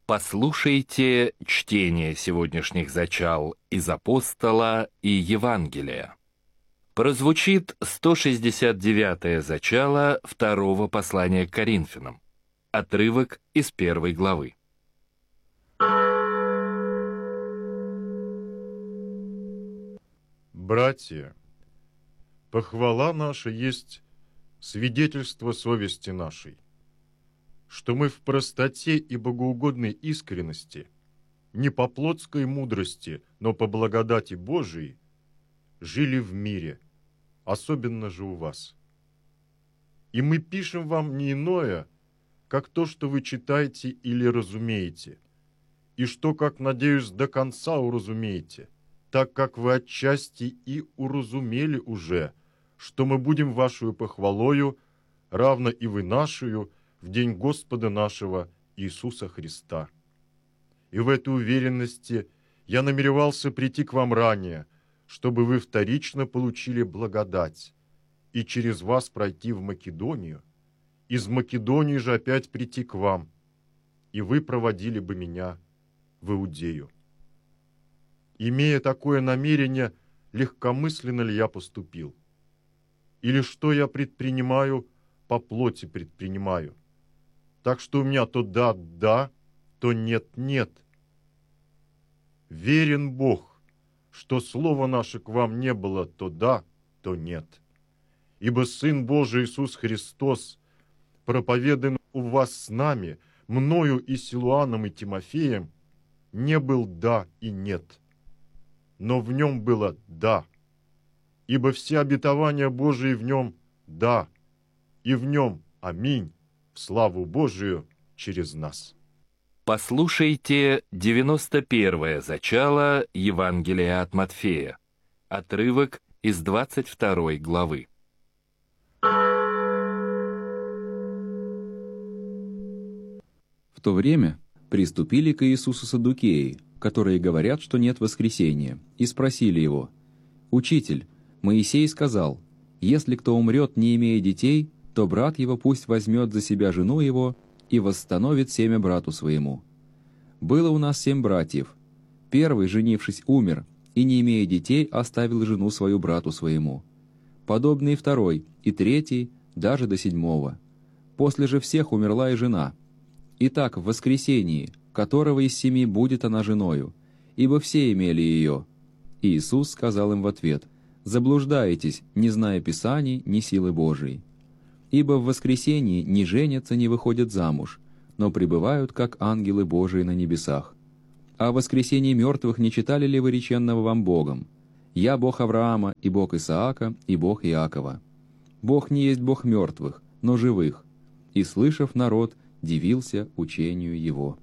Послушайте чтение сегодняшних зачал из Апостола и Евангелия. Прозвучит 169-е зачало второго послания к Коринфянам. Отрывок из 1 главы. Братья, похвала наша есть свидетельство совести нашей, что мы в простоте и богоугодной искренности, не по плотской мудрости, но по благодати Божией, жили в мире, особенно же у вас. И мы пишем вам не иное, как то, что вы читаете или разумеете, и что, как надеюсь, до конца уразумеете, так как вы отчасти и уразумели уже, что мы будем вашей похвалою, равно и вы нашою, в день Господа нашего Иисуса Христа. И в этой уверенности я намеревался прийти к вам ранее, чтобы вы вторично получили благодать, и через вас пройти в Македонию, из Македонии же опять прийти к вам, и вы проводили бы меня в Иудею. Имея такое намерение, легкомысленно ли я поступил? Или что я предпринимаю, по плоти предпринимаю? Так что у меня то да, да, то нет, нет. Верен Бог, что слово наше к вам не было то да, то нет. Ибо Сын Божий Иисус Христос, проповедан у вас с нами, мною и Силуаном и Тимофеем, не был да и нет, но в нем было да. Ибо все обетования Божии в нем да, и в нем аминь, в славу Божию через нас. Послушайте 91-е зачало Евангелия от Матфея. Отрывок из 22 главы. В то время приступили к Иисусу саддукеи, которые говорят, что нет воскресения, и спросили его: «Учитель, Моисей сказал, если кто умрет, не имея детей, то брат его пусть возьмет за себя жену его и восстановит семя брату своему. Было у нас 7 братьев. Первый, женившись, умер, и, не имея детей, оставил жену свою брату своему. Подобный второй, и третий, даже до 7. После же всех умерла и жена. Итак, в воскресении, которого из 7 будет она женою, ибо все имели ее». И Иисус сказал им в ответ: «Заблуждаетесь, не зная Писаний, ни силы Божией. Ибо в воскресении не женятся, не выходят замуж, но пребывают, как ангелы Божии на небесах. А в воскресении мертвых не читали ли вы реченного вам Богом? Я Бог Авраама, и Бог Исаака, и Бог Иакова. Бог не есть Бог мертвых, но живых». И, слышав, народ дивился учению его.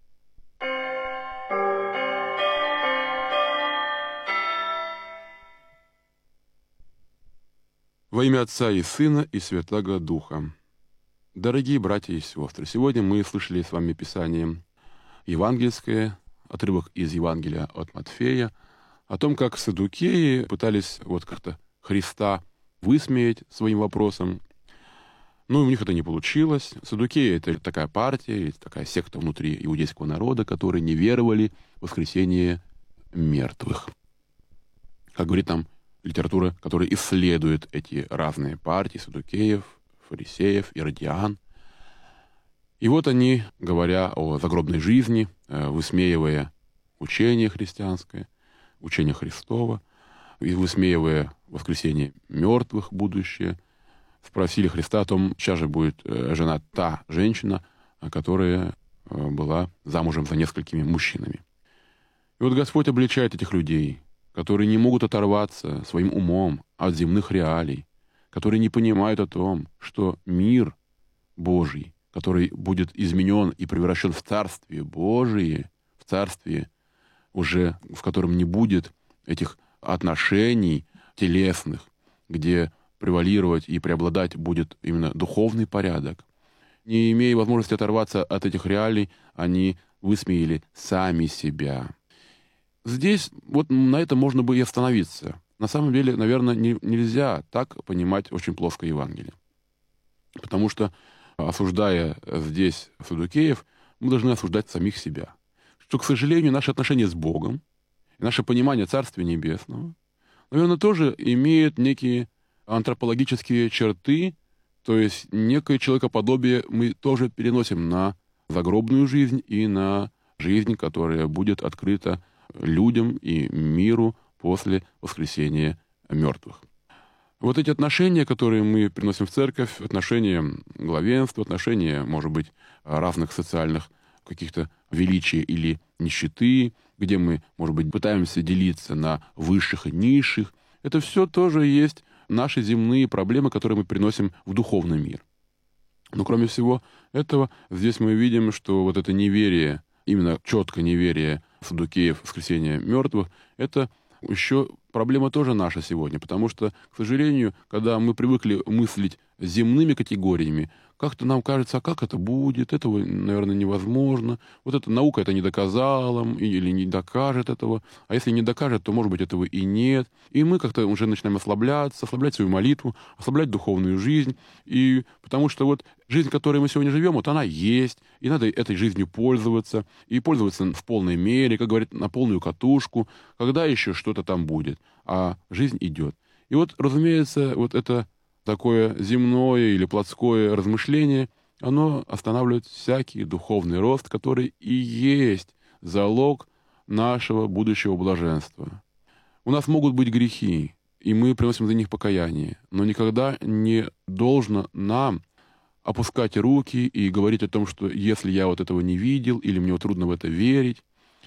Во имя Отца и Сына и Святаго Духа. Дорогие братья и сестры, сегодня мы слышали с вами Писание евангельское, отрывок из Евангелия от Матфея, о том, как саддукеи пытались как-то Христа высмеять своим вопросом. Но у них это не получилось. Саддукеи — это такая партия, такая секта внутри иудейского народа, которые не веровали в воскресение мертвых. Как говорит нам литература, которая исследует эти разные партии саддукеев, фарисеев, иродиан. И вот они, говоря о загробной жизни, высмеивая учение христианское, учение Христово, и высмеивая воскресение мертвых будущее, спросили Христа о том, чья же будет жена та женщина, которая была замужем за несколькими мужчинами. И вот Господь обличает этих людей, которые не могут оторваться своим умом от земных реалий, которые не понимают о том, что мир Божий, который будет изменен и превращен в Царствие Божие, в Царствие уже, в котором не будет этих отношений телесных, где превалировать и преобладать будет именно духовный порядок. Не имея возможности оторваться от этих реалий, они высмеяли сами себя. Здесь на этом можно бы и остановиться. На самом деле, наверное, нельзя так понимать очень плоско Евангелие. Потому что, осуждая здесь саддукеев, мы должны осуждать самих себя. Что, к сожалению, наши отношения с Богом, наше понимание Царствия Небесного, наверное, тоже имеет некие антропологические черты, то есть некое человекоподобие мы тоже переносим на загробную жизнь и на жизнь, которая будет открыта людям и миру после воскресения мертвых. Вот эти отношения, которые мы приносим в церковь, отношения главенства, отношения, может быть, разных социальных каких-то величия или нищеты, где мы, может быть, пытаемся делиться на высших и низших, это все тоже есть наши земные проблемы, которые мы приносим в духовный мир. Но кроме всего этого, здесь мы видим, что вот это неверие, именно четкое неверие саддукеев в воскресение мертвых, это еще проблема тоже наша сегодня, потому что, к сожалению, когда мы привыкли мыслить земными категориями, как-то нам кажется, а как это будет, этого, наверное, невозможно, вот эта наука это не доказала или не докажет этого, а если не докажет, то, может быть, этого и нет. И мы как-то уже начинаем ослаблять свою молитву, ослаблять духовную жизнь, и потому что вот жизнь, в которой мы сегодня живем, вот она есть, и надо этой жизнью пользоваться, и пользоваться в полной мере, как говорят, на полную катушку, когда еще что-то там будет, а жизнь идет. И вот, разумеется, вот это такое земное или плотское размышление, оно останавливает всякий духовный рост, который и есть залог нашего будущего блаженства. У нас могут быть грехи, и мы приносим за них покаяние, но никогда не должно нам опускать руки и говорить о том, что если я вот этого не видел, или мне трудно в это верить,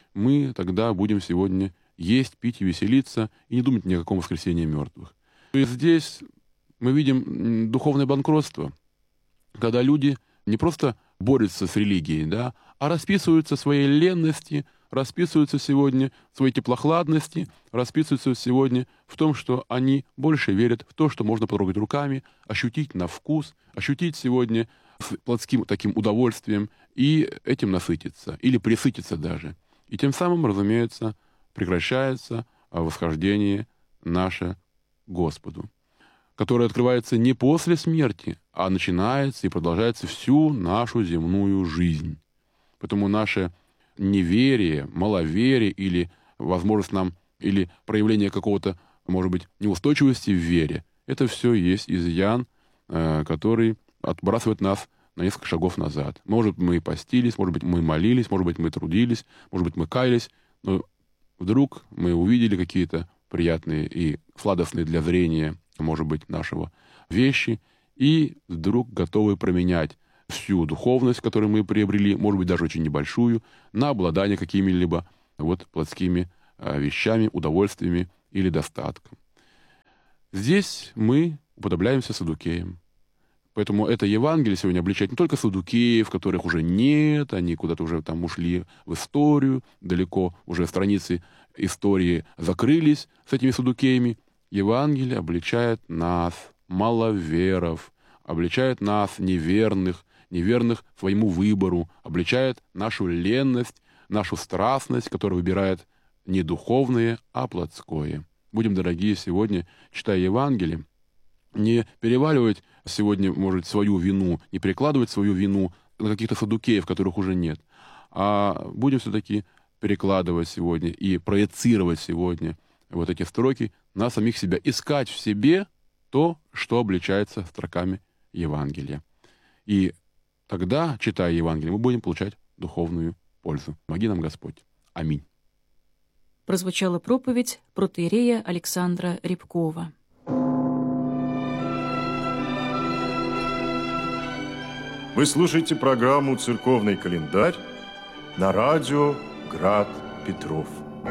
мы тогда будем сегодня есть, пить и веселиться, и не думать ни о каком воскресении мертвых. То есть здесь мы видим духовное банкротство, когда люди не просто борются с религией, да, а расписываются в своей ленности, расписываются сегодня в своей теплохладности, расписываются сегодня в том, что они больше верят в то, что можно потрогать руками, ощутить на вкус, ощутить сегодня с плотским таким удовольствием и этим насытиться, или пресытиться даже. И тем самым, разумеется, прекращается восхождение наше к Господу, которое открывается не после смерти, а начинается и продолжается всю нашу земную жизнь. Поэтому наше неверие, маловерие или возможность нам, или проявление какого-то, может быть, неустойчивости в вере, это все есть изъян, который отбрасывает нас на несколько шагов назад. Может быть, мы постились, может быть, мы молились, может быть, мы трудились, может быть, мы каялись, но вдруг мы увидели какие-то приятные и сладостные для зрения, может быть, нашего вещи, и вдруг готовы променять всю духовность, которую мы приобрели, может быть, даже очень небольшую, на обладание какими-либо вот плотскими вещами, удовольствиями или достатком. Здесь мы уподобляемся саддукеям. Поэтому это Евангелие сегодня обличает не только саддукеев, которых уже нет, они куда-то уже там ушли в историю, далеко уже страницы истории закрылись с этими саддукеями. Евангелие обличает нас, маловеров, обличает нас, неверных своему выбору, обличает нашу ленность, нашу страстность, которая выбирает не духовное, а плотское. Будем, дорогие, сегодня, читая Евангелие, не переваливать сегодня, может, свою вину, не перекладывать свою вину на каких-то саддукеев, которых уже нет, а будем все-таки перекладывать сегодня и проецировать сегодня вот эти строки на самих себя, искать в себе то, что обличается строками Евангелия. И тогда, читая Евангелие, мы будем получать духовную пользу. Помоги нам, Господь. Аминь. Прозвучала проповедь протоиерея Александра Рябкова. Вы слушаете программу «Церковный календарь» на радио «Град Петров».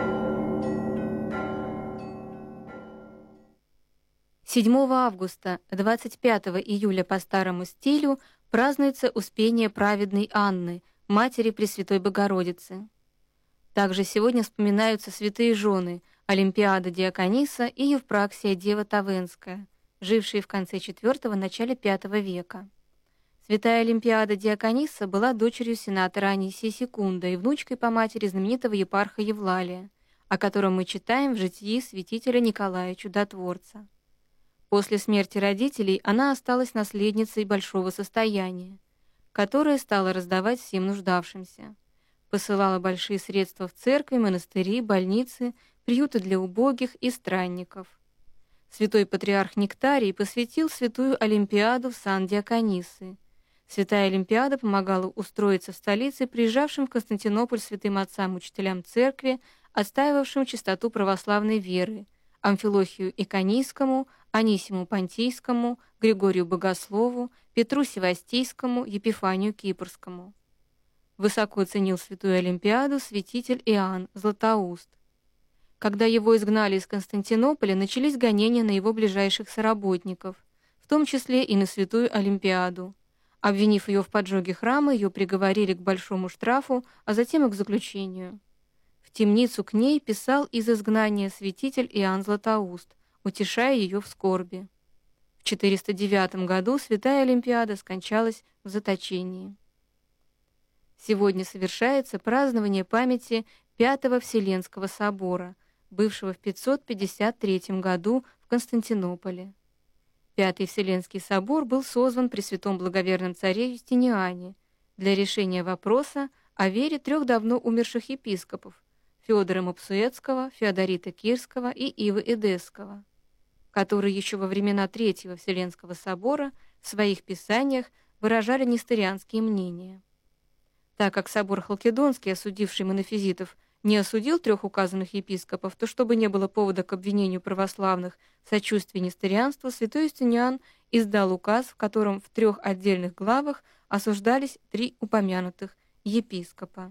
7 августа, 25 июля по старому стилю празднуется Успение праведной Анны, матери Пресвятой Богородицы. Также сегодня вспоминаются святые жены Олимпиада Диакониса и Евпраксия Дева Тавенская, жившие в конце IV – начале V века. Святая Олимпиада Диакониса была дочерью сенатора Анисия Секунда и внучкой по матери знаменитого епарха Евлалия, о котором мы читаем в житии святителя Николая Чудотворца. После смерти родителей она осталась наследницей большого состояния. которое стало раздавать всем нуждавшимся. Посылала большие средства в церкви, монастыри, больницы, приюты для убогих и странников. Святой патриарх Нектарий посвятил святую Олимпиаду в сан Диаконисы. Святая Олимпиада помогала устроиться в столице приезжавшим в Константинополь святым отцам-учителям церкви, отстаивавшим чистоту православной веры, Амфилохию Иконийскому, Анисиму Понтийскому, Григорию Богослову, Петру Севастийскому, Епифанию Кипрскому. Высоко ценил святую Олимпиаду святитель Иоанн Златоуст. Когда его изгнали из Константинополя, начались гонения на его ближайших соработников, в том числе и на святую Олимпиаду. Обвинив ее в поджоге храма, ее приговорили к большому штрафу, а затем и к заключению. В темницу к ней писал из изгнания святитель Иоанн Златоуст, утешая ее в скорби. В 409 году святая Олимпиада скончалась в заточении. Сегодня совершается празднование памяти Пятого Вселенского собора, бывшего в 553 году в Константинополе. Пятый Вселенский собор был созван при святом благоверном царе Юстиниане для решения вопроса о вере 3 давно умерших епископов Феодора Мопсуэцкого, Феодорита Кирского и Ивы Эдесского, которые еще во времена Третьего Вселенского собора в своих писаниях выражали несторианские мнения. Так как собор Халкидонский, осудивший монофизитов, не осудил 3 указанных епископов, то чтобы не было повода к обвинению православных в сочувствии несторианству, святой Юстиниан издал указ, в котором в 3 отдельных главах осуждались 3 упомянутых епископа.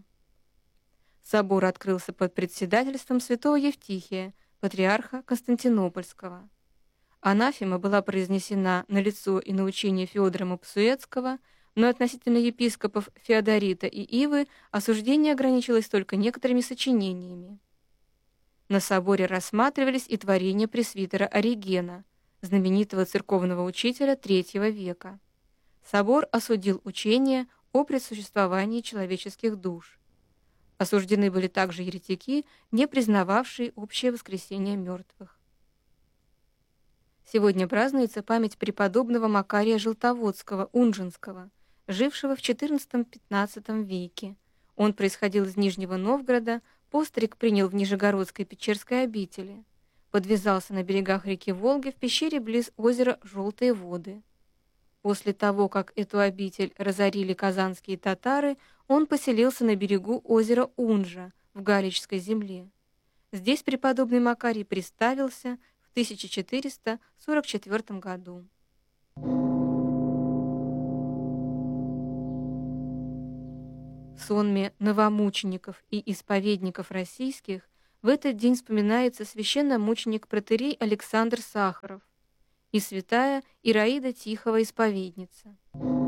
Собор открылся под председательством святого Евтихия, патриарха Константинопольского. Анафема была произнесена на лицо и на учение Феодора Мопсуэцкого, но относительно епископов Феодорита и Ивы осуждение ограничилось только некоторыми сочинениями. На соборе рассматривались и творения пресвитера Оригена, знаменитого церковного учителя III века. Собор осудил учение о предсуществовании человеческих душ. Осуждены были также еретики, не признававшие общее воскресение мертвых. Сегодня празднуется память преподобного Макария Желтоводского, Унжинского, жившего в XIV-XV веке. Он происходил из Нижнего Новгорода, постриг принял в Нижегородской Печерской обители. Подвязался на берегах реки Волги в пещере близ озера Желтые воды. После того, как эту обитель разорили казанские татары, он поселился на берегу озера Унжа в Галичской земле. Здесь преподобный Макарий приставился в 1444 году. В сонме новомучеников и исповедников российских в этот день вспоминается священномученик протоиерей Александр Сахаров и святая Ираида Тихого исповедница.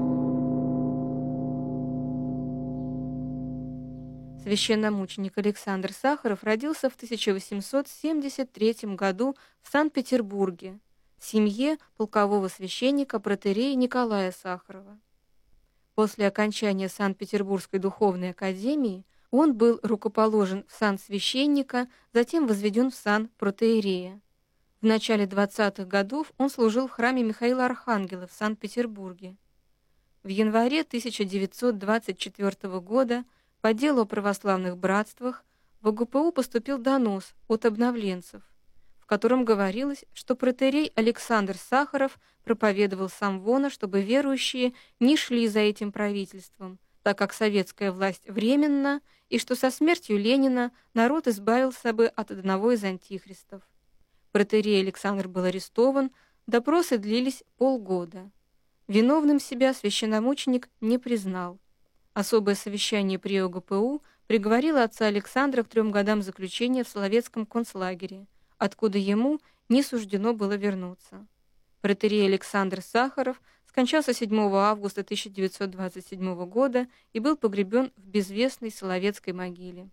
Священномученик Александр Сахаров родился в 1873 году в Санкт-Петербурге в семье полкового священника протоиерея Николая Сахарова. После окончания Санкт-Петербургской духовной академии он был рукоположен в сан священника, затем возведен в сан протоиерея. В начале 20-х годов он служил в храме Михаила Архангела в Санкт-Петербурге. В январе 1924 года по делу о православных братствах в ОГПУ поступил донос от обновленцев, в котором говорилось, что протоиерей Александр Сахаров проповедовал сам вона, чтобы верующие не шли за этим правительством, так как советская власть временна, и что со смертью Ленина народ избавился бы от одного из антихристов. Протоиерей Александр был арестован, допросы длились полгода. Виновным себя священномученик не признал. Особое совещание при ОГПУ приговорило отца Александра к 3 годам заключения в Соловецком концлагере, откуда ему не суждено было вернуться. Протоиерей Александр Сахаров скончался 7 августа 1927 года и был погребен в безвестной Соловецкой могиле.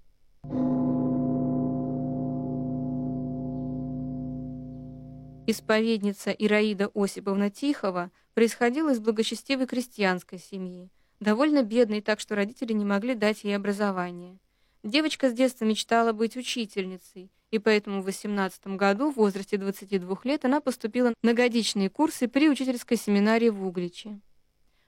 Исповедница Ираида Осиповна Тихова происходила из благочестивой крестьянской семьи, довольно бедной, так что родители не могли дать ей образование. Девочка с детства мечтала быть учительницей, и поэтому в 18 году, в возрасте 22 лет, она поступила на годичные курсы при учительской семинарии в Угличе.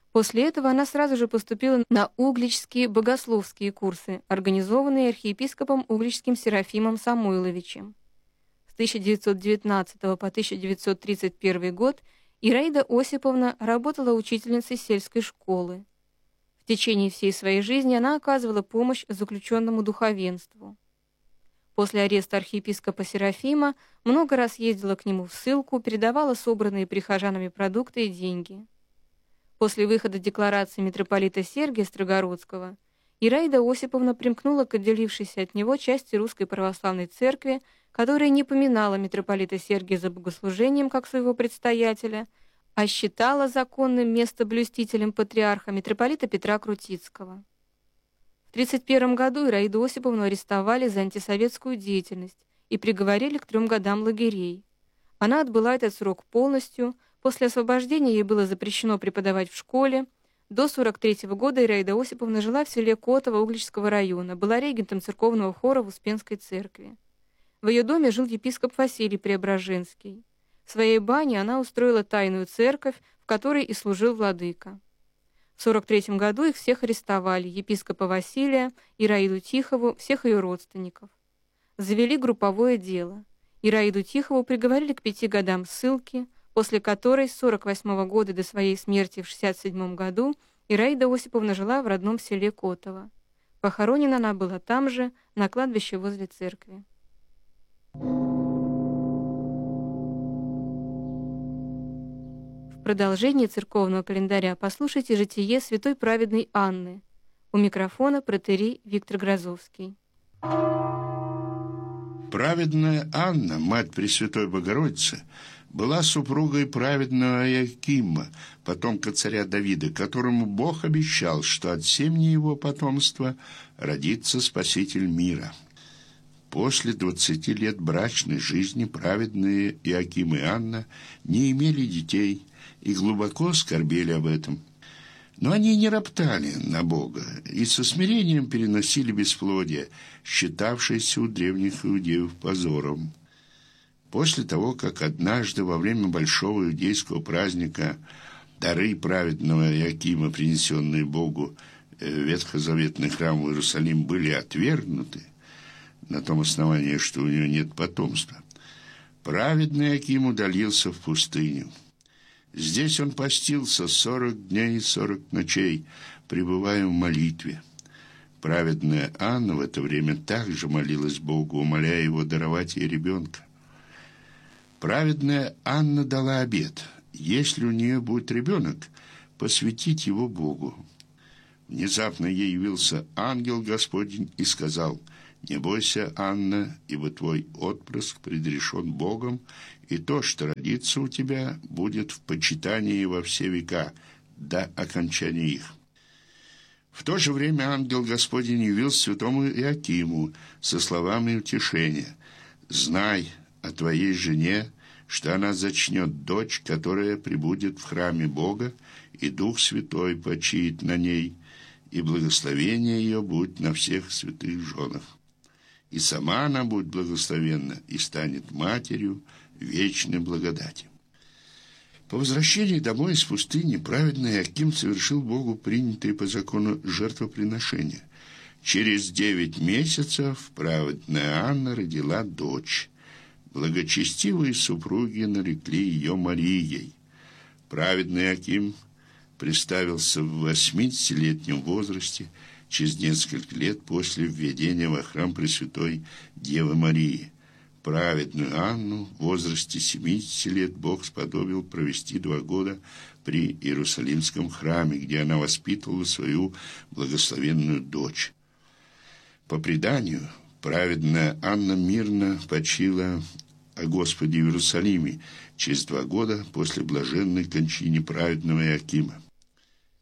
После этого она сразу же поступила на угличские богословские курсы, организованные архиепископом Угличским Серафимом Самойловичем. С 1919 по 1931 год Ираида Осиповна работала учительницей сельской школы. В течение всей своей жизни она оказывала помощь заключенному духовенству. После ареста архиепископа Серафима много раз ездила к нему в ссылку, передавала собранные прихожанами продукты и деньги. После выхода декларации митрополита Сергия Строгородского Ираида Осиповна примкнула к отделившейся от него части Русской Православной Церкви, которая не поминала митрополита Сергия за богослужением как своего предстоятеля, а считала законным местоблюстителем патриарха митрополита Петра Крутицкого. В 1931 году Ираиду Осиповну арестовали за антисоветскую деятельность и приговорили к 3 годам лагерей. Она отбыла этот срок полностью. После освобождения ей было запрещено преподавать в школе. До 1943 года Ираида Осиповна жила в селе Котово Угличского района, была регентом церковного хора в Успенской церкви. В ее доме жил епископ Василий Преображенский. В своей бане она устроила тайную церковь, в которой и служил владыка. В 1943 году их всех арестовали, епископа Василия, Ираиду Тихову, всех ее родственников. Завели групповое дело. Ираиду Тихову приговорили к 5 годам ссылки, после которой с 1948 года до своей смерти в 1967 году Ираида Осиповна жила в родном селе Котово. Похоронена она была там же, на кладбище возле церкви. В продолжении церковного календаря послушайте житие святой праведной Анны. У микрофона протоиерей Виктор Грозовский. Праведная Анна, мать Пресвятой Богородицы, была супругой праведного Иоакима, потомка царя Давида, которому Бог обещал, что от семени его потомства родится Спаситель мира. После 20 лет брачной жизни праведные Иоаким и Анна не имели детей и глубоко скорбели об этом. Но они не роптали на Бога и со смирением переносили бесплодие, считавшееся у древних иудеев позором. После того, как однажды во время большого иудейского праздника дары праведного Иоакима, принесенные Богу в ветхозаветный храм в Иерусалим, были отвергнуты на том основании, что у него нет потомства, праведный Иоаким удалился в пустыню. Здесь он постился 40 дней и 40 ночей, пребывая в молитве. Праведная Анна в это время также молилась Богу, умоляя его даровать ей ребенка. Праведная Анна дала обет, если у нее будет ребенок, посвятить его Богу. Внезапно ей явился ангел Господень и сказал: «Не бойся, Анна, ибо твой отпрыск предрешен Богом, и то, что родится у тебя, будет в почитании во все века, до окончания их». В то же время ангел Господень явился святому Иоакиму со словами утешения: «Знай о твоей жене, что она зачнет дочь, которая пребудет в храме Бога, и Дух Святой почиет на ней, и благословение ее будет на всех святых женах. И сама она будет благословенна и станет матерью вечной благодати». По возвращении домой из пустыни праведный Иоаким совершил Богу принятые по закону жертвоприношения. Через 9 месяцев праведная Анна родила дочь. Благочестивые супруги нарекли ее Марией. Праведный Иоаким приставился в 80-летнем возрасте, через несколько лет после введения во храм Пресвятой Девы Марии. Праведную Анну в возрасте 70 лет Бог сподобил провести 2 года при Иерусалимском храме, где она воспитывала свою благословенную дочь. По преданию, праведная Анна мирно почила о Господе в Иерусалиме через 2 года после блаженной кончины праведного Иоакима.